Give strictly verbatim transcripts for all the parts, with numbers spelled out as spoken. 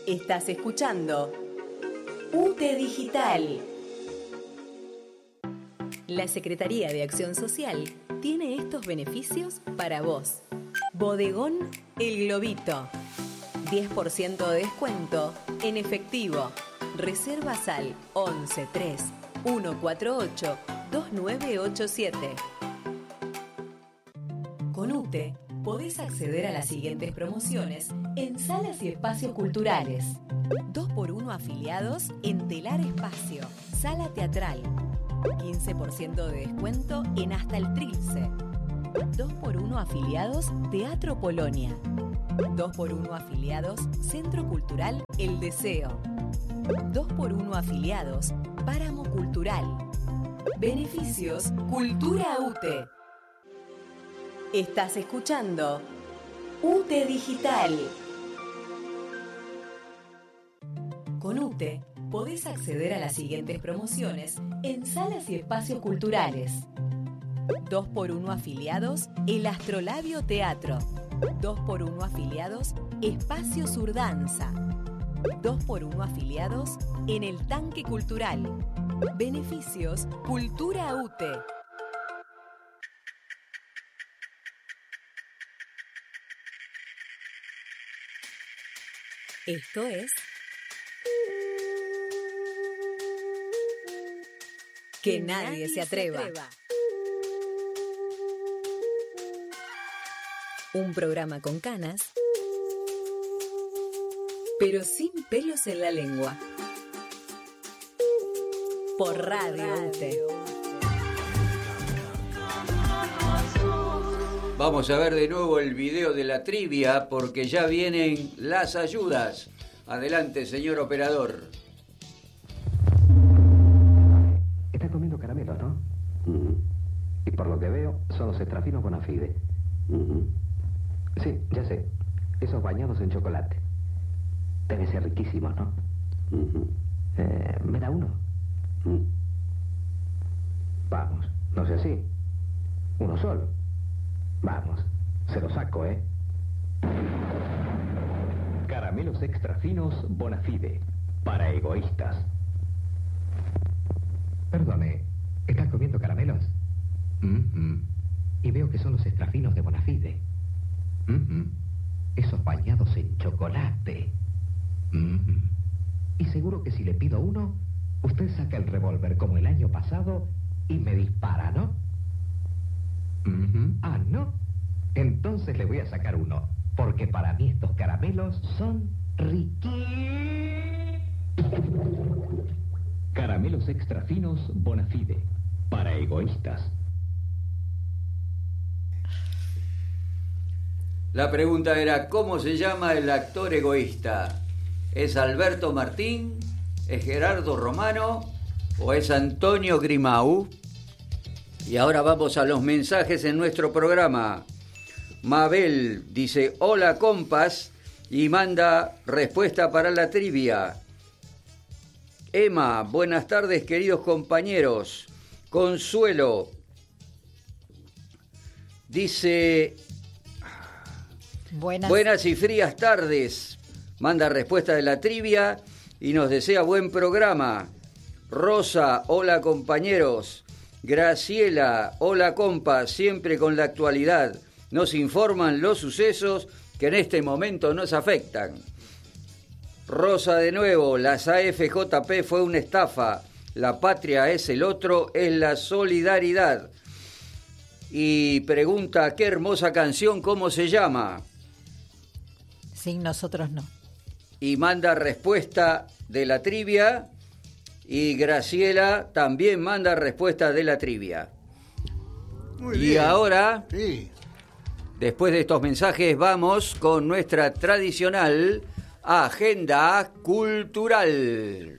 Estás escuchando U T E Digital. La Secretaría de Acción Social tiene estos beneficios para vos. Bodegón El Globito. diez por ciento de descuento en efectivo. Reservas al once tres uno cuatro ocho dos nueve ocho siete. Con U T E podés acceder a las siguientes promociones en salas y espacios culturales. dos por uno afiliados en Telar Espacio, Sala Teatral. quince por ciento de descuento en Hasta el Trilce. dos por uno afiliados Teatro Polonia. dos por uno afiliados Centro Cultural El Deseo. dos por uno afiliados Páramo Cultural. Beneficios Cultura U T E. Estás escuchando U T E Digital. Con U T E podés acceder a las siguientes promociones en salas y espacios culturales. dos por uno afiliados El Astrolabio Teatro. dos por uno afiliados Espacio Surdanza. dos por uno afiliados en el Tanque Cultural. Beneficios Cultura U T E. Esto es Que nadie se atreva. Un programa con canas, pero sin pelos en la lengua. Por Radio U T E. Vamos a ver de nuevo el video de la trivia porque ya vienen las ayudas. Adelante, señor operador. Está comiendo caramelos, ¿no? Uh-huh. Y por lo que veo, son los Strafinos Bonafide. Uh-huh. Sí, ya sé. Esos bañados en chocolate. Deben ser riquísimos, ¿no? Uh-huh. Eh, ¿Me da uno? Uh-huh. Vamos, no sea así. Uno solo. Vamos, se lo saco, ¿eh? Caramelos extra finos Bonafide, para egoístas. Perdone, ¿estás comiendo caramelos? Mm-hmm. Y veo que son los extra finos de Bonafide. Mm-hmm. Esos bañados en chocolate. Mm-hmm. Y seguro que si le pido uno, usted saca el revólver como el año pasado y me dispara, ¿no? Mm-hmm. Ah, ¿no? Entonces le voy a sacar uno, porque para mí estos caramelos son riquísimos. Caramelos extra finos Bonafide, para egoístas. La pregunta era, ¿cómo se llama el actor egoísta? ¿Es Alberto Martín? ¿Es Gerardo Romano? ¿O es Antonio Grimau? Y ahora vamos a los mensajes en nuestro programa. Mabel dice, hola compas, y manda respuesta para la trivia. Emma, buenas tardes queridos compañeros. Consuelo dice, buenas. buenas y frías tardes. Manda respuesta de la trivia y nos desea buen programa. Rosa, hola compañeros. Graciela, hola compa, siempre con la actualidad. Nos informan los sucesos que en este momento nos afectan. Rosa de nuevo, las A F J P fue una estafa. La patria es el otro, es la solidaridad. Y pregunta, qué hermosa canción, ¿cómo se llama? Sí, nosotros no. Y manda respuesta de la trivia. Y Graciela también manda respuesta de la trivia. Muy y bien. ahora, sí. Después de estos mensajes, vamos con nuestra tradicional agenda cultural.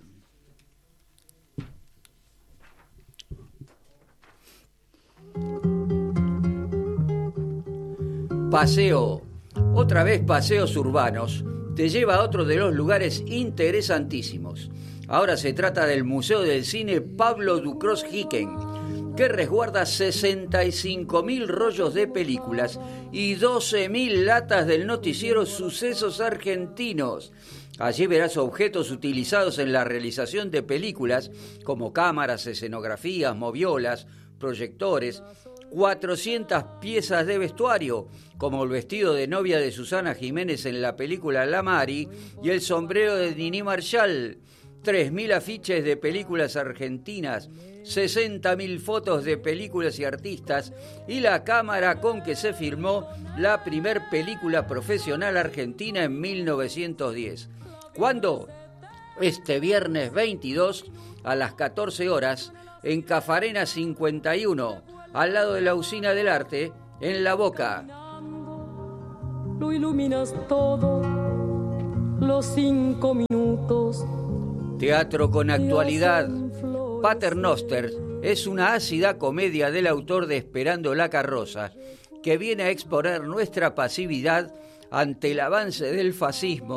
Paseo. Otra vez paseos urbanos. Te lleva a otro de los lugares interesantísimos. Ahora se trata del Museo del Cine Pablo Ducros Hicken, que resguarda sesenta y cinco mil rollos de películas y doce mil latas del noticiero Sucesos Argentinos. Allí verás objetos utilizados en la realización de películas como cámaras, escenografías, moviolas, proyectores, cuatrocientas piezas de vestuario, como el vestido de novia de Susana Jiménez en la película La Mari y el sombrero de Nini Marshall, tres mil afiches de películas argentinas, sesenta mil fotos de películas y artistas y la cámara con que se filmó la primer película profesional argentina en mil novecientos diez. ¿Cuándo? Este viernes veintidós a las catorce horas en Cafarena cincuenta y uno, al lado de la Usina del Arte, en La Boca. Lo iluminas todo, los cinco minutos. Teatro con actualidad. Paternoster es una ácida comedia del autor de Esperando la carroza, que viene a exponer nuestra pasividad ante el avance del fascismo